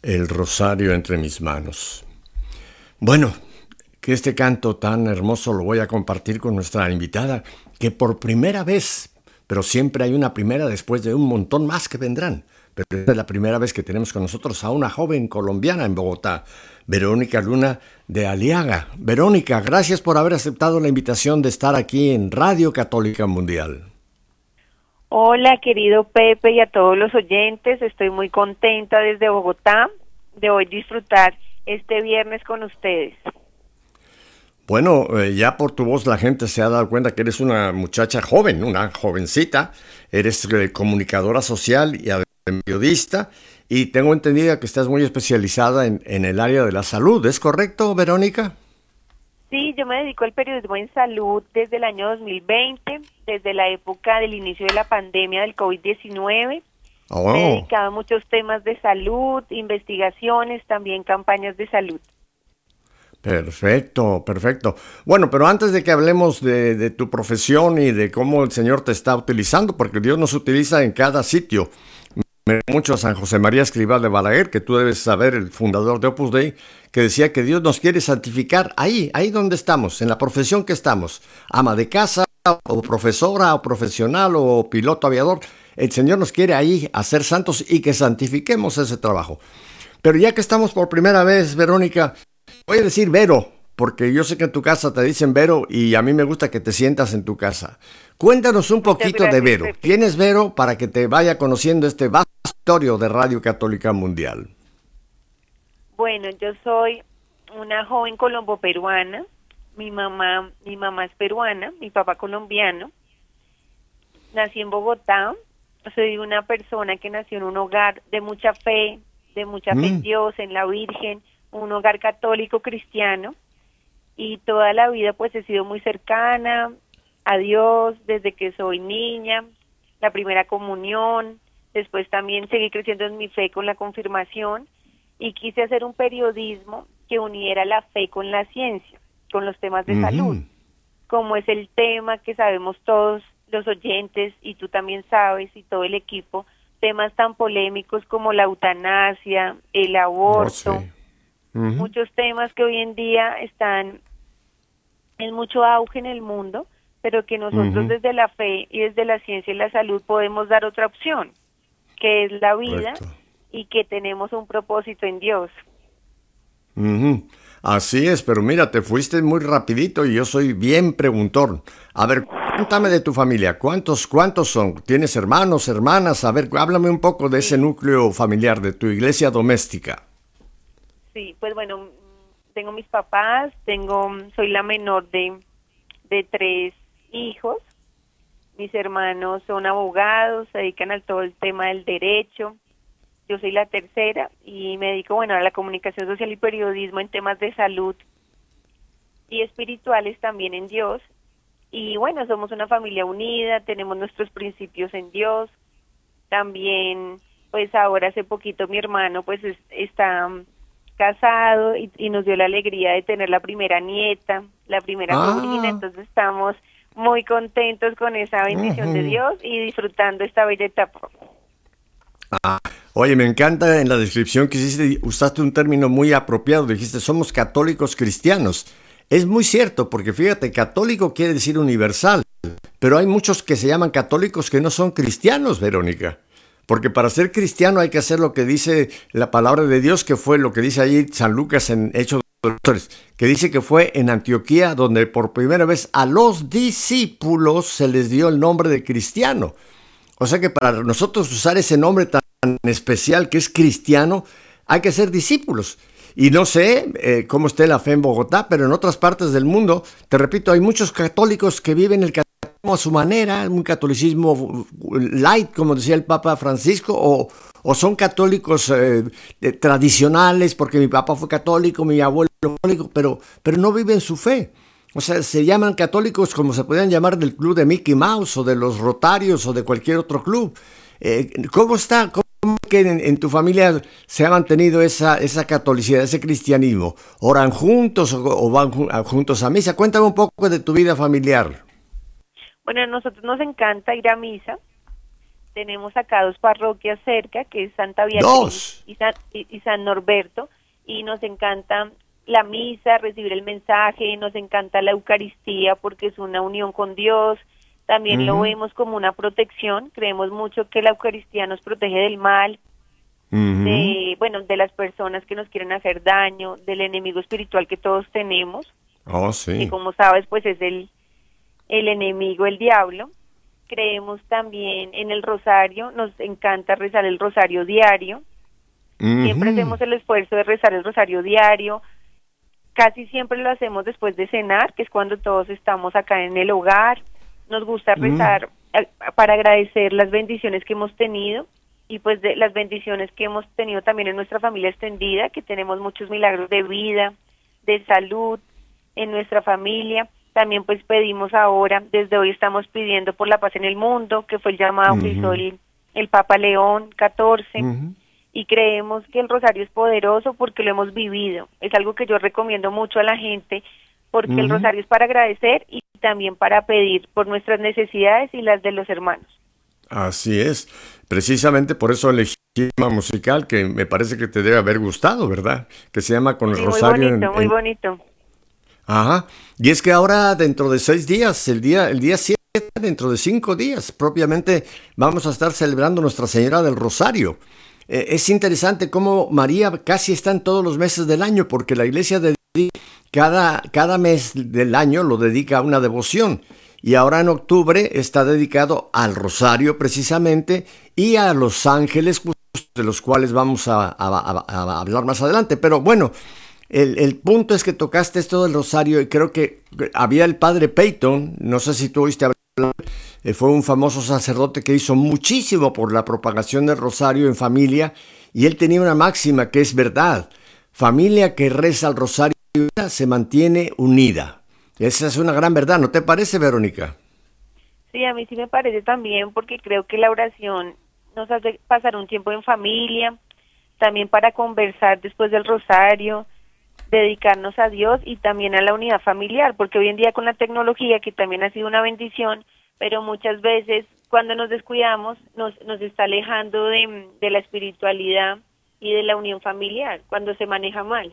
El rosario entre mis manos. Bueno, que este canto tan hermoso lo voy a compartir con nuestra invitada, que por primera vez, pero siempre hay una primera después de un montón más que vendrán, pero esta es la primera vez que tenemos con nosotros a una joven colombiana en Bogotá, Verónica Luna de Aliaga. Verónica, gracias por haber aceptado la invitación de estar aquí en Radio Católica Mundial. Hola, querido Pepe, y a todos los oyentes. Estoy muy contenta desde Bogotá de hoy disfrutar este viernes con ustedes. Bueno, ya por tu voz la gente se ha dado cuenta que eres una muchacha joven, una jovencita. Eres comunicadora social y además periodista. Y tengo entendido que estás muy especializada en el área de la salud. ¿Es correcto, Verónica? Sí, yo me dedico al periodismo en salud desde el año 2020, desde la época del inicio de la pandemia del COVID-19. Oh. Me he dedicado a muchos temas de salud, investigaciones, también campañas de salud. Perfecto, perfecto. Bueno, pero antes de que hablemos de tu profesión y de cómo el Señor te está utilizando, porque Dios nos utiliza en cada sitio. Mucho a San José María Escrivá de Balaguer, que tú debes saber, el fundador de Opus Dei, que decía que Dios nos quiere santificar ahí donde estamos, en la profesión que estamos, ama de casa, o profesora, o profesional, o piloto aviador. El Señor nos quiere ahí hacer santos y que santifiquemos ese trabajo. Pero ya que estamos por primera vez, Verónica, voy a decir Vero, porque yo sé que en tu casa te dicen Vero y a mí me gusta que te sientas en tu casa. Cuéntanos un poquito de Vero. Pepe. ¿Quién es Vero para que te vaya conociendo este vasto historia de Radio Católica Mundial? Bueno, yo soy una joven colombo-peruana. Mi mamá es peruana, mi papá colombiano. Nací en Bogotá. Soy una persona que nació en un hogar de mucha fe en Dios, en la Virgen, un hogar católico cristiano. Y toda la vida pues he sido muy cercana a Dios desde que soy niña, la primera comunión, después también seguí creciendo en mi fe con la confirmación y quise hacer un periodismo que uniera la fe con la ciencia, con los temas de salud, como es el tema que sabemos todos los oyentes y tú también sabes y todo el equipo, temas tan polémicos como la eutanasia, el aborto, Oh, sí. muchos temas que hoy en día están en mucho auge en el mundo, pero que nosotros desde la fe y desde la ciencia y la salud podemos dar otra opción, que es la vida. Correcto. Y que tenemos un propósito en Dios. Así es, pero mira, te fuiste muy rapidito y yo soy bien preguntón. A ver, cuéntame de tu familia. ¿Cuántos son? ¿Tienes hermanos, hermanas? A ver, háblame un poco de ese núcleo familiar, de tu iglesia doméstica. Sí, pues bueno, tengo mis papás, soy la menor de 3 hijos. Mis hermanos son abogados, se dedican a todo el tema del derecho. Yo soy la tercera y me dedico, bueno, a la comunicación social y periodismo en temas de salud y espirituales también en Dios. Y bueno, somos una familia unida, tenemos nuestros principios en Dios. También, pues ahora hace poquito mi hermano pues está casado y nos dio la alegría de tener la primera nieta, la primera sobrina, entonces estamos muy contentos con esa bendición de Dios y disfrutando esta bella etapa. Oye, me encanta en la descripción que hiciste, usaste un término muy apropiado, dijiste, somos católicos cristianos. Es muy cierto, porque fíjate, católico quiere decir universal, pero hay muchos que se llaman católicos que no son cristianos, Verónica. Porque para ser cristiano hay que hacer lo que dice la palabra de Dios, que fue lo que dice ahí San Lucas en Hechos de los Apóstoles, que dice que fue en Antioquía donde por primera vez a los discípulos se les dio el nombre de cristiano. O sea que para nosotros usar ese nombre tan especial que es cristiano, hay que ser discípulos. Y no sé cómo esté la fe en Bogotá, pero en otras partes del mundo, te repito, hay muchos católicos que viven el catolicismo a su manera, un catolicismo light, como decía el Papa Francisco, o son católicos tradicionales, porque mi papá fue católico, mi abuelo fue católico, pero no viven su fe. O sea, se llaman católicos como se podrían llamar del club de Mickey Mouse o de los Rotarios o de cualquier otro club. ¿Cómo está? ¿Cómo que en tu familia se ha mantenido esa catolicidad, ese cristianismo? ¿Oran juntos o van juntos a misa? Cuéntame un poco de tu vida familiar. Bueno, a nosotros nos encanta ir a misa. tenemos acá dos parroquias cerca, que es Santa Beatriz Dos. y San Norberto, y nos encanta la misa, recibir el mensaje, nos encanta la Eucaristía porque es una unión con Dios, también lo vemos como una protección, creemos mucho que la Eucaristía nos protege del mal, de las personas que nos quieren hacer daño, del enemigo espiritual que todos tenemos, Oh, sí. que como sabes pues es el enemigo, el diablo. Creemos también en el rosario, nos encanta rezar el rosario diario, siempre hacemos el esfuerzo de rezar el rosario diario, casi siempre lo hacemos después de cenar, que es cuando todos estamos acá en el hogar, nos gusta rezar para agradecer las bendiciones que hemos tenido, y pues de las bendiciones que hemos tenido también en nuestra familia extendida, que tenemos muchos milagros de vida, de salud en nuestra familia. También pues pedimos ahora, desde hoy estamos pidiendo por la paz en el mundo, que fue el llamado que hizo el Papa León XIV, y creemos que el rosario es poderoso porque lo hemos vivido. Es algo que yo recomiendo mucho a la gente, porque el rosario es para agradecer y también para pedir por nuestras necesidades y las de los hermanos. Así es. Precisamente por eso elegí un tema musical que me parece que te debe haber gustado, ¿verdad? Que se llama Con el Sí, Rosario. muy bonito. Ajá. Y es que ahora, dentro de 6 días, el día 7, dentro de 5 días, propiamente vamos a estar celebrando Nuestra Señora del Rosario. Es interesante cómo María casi está en todos los meses del año, porque la iglesia cada mes del año lo dedica a una devoción. Y ahora en octubre está dedicado al Rosario precisamente y a los ángeles, de los cuales vamos a hablar más adelante. Pero bueno, el punto es que tocaste esto del Rosario y creo que había el padre Peyton, no sé si tú oíste hablar, fue un famoso sacerdote que hizo muchísimo por la propagación del Rosario en familia, y él tenía una máxima que es verdad: familia que reza el Rosario se mantiene unida. Esa es una gran verdad, ¿no te parece, Verónica? Sí, a mí sí me parece también, porque creo que la oración nos hace pasar un tiempo en familia, también para conversar después del rosario, dedicarnos a Dios y también a la unidad familiar, porque hoy en día con la tecnología, que también ha sido una bendición, pero muchas veces cuando nos descuidamos nos está alejando de la espiritualidad y de la unión familiar, cuando se maneja mal.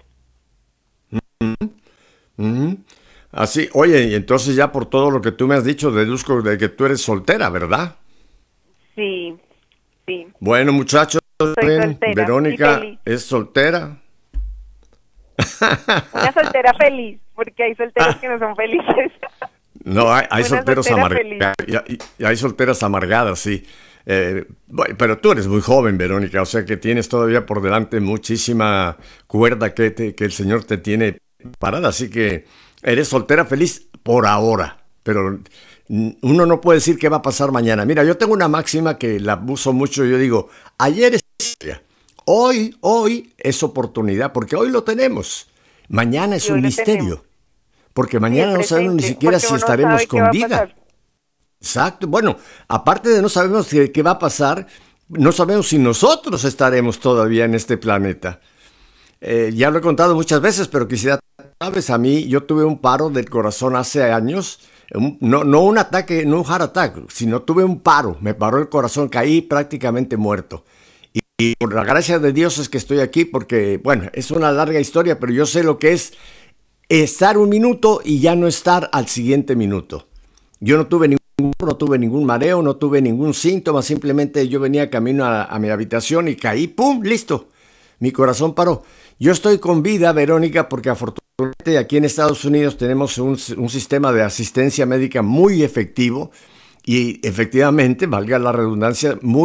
Así, oye, y entonces ya por todo lo que tú me has dicho, deduzco de que tú eres soltera, ¿verdad? Sí, sí. Bueno, muchachos, Soy soltera, Verónica y feliz. es soltera. Una soltera feliz, porque hay solteros que no son felices. No, hay Una solteros soltera amargados. Y hay solteras amargadas, sí. Bueno, pero tú eres muy joven, Verónica, o sea que tienes todavía por delante muchísima cuerda que el Señor te tiene parada, así que eres soltera feliz por ahora, pero uno no puede decir qué va a pasar mañana. Mira, yo tengo una máxima que la uso mucho, yo digo, ayer es historia, hoy es oportunidad, porque hoy lo tenemos. Mañana es un misterio, porque mañana no sabemos ni siquiera si estaremos con vida. Exacto, bueno, aparte de no sabemos qué va a pasar, no sabemos si nosotros estaremos todavía en este planeta. Ya lo he contado muchas veces, pero quisiera, sabes, a mí, yo tuve un paro del corazón hace años, no un ataque, no un heart attack, sino tuve un paro, me paró el corazón, caí prácticamente muerto. Y por la gracia de Dios es que estoy aquí, porque, bueno, es una larga historia, pero yo sé lo que es estar un minuto y ya no estar al siguiente minuto. Yo no tuve ningún mareo, no tuve ningún síntoma, simplemente yo venía camino a mi habitación y caí, ¡pum!, listo. Mi corazón paró. Yo estoy con vida, Verónica, porque afortunadamente aquí en Estados Unidos tenemos un sistema de asistencia médica muy efectivo y efectivamente, valga la redundancia, muy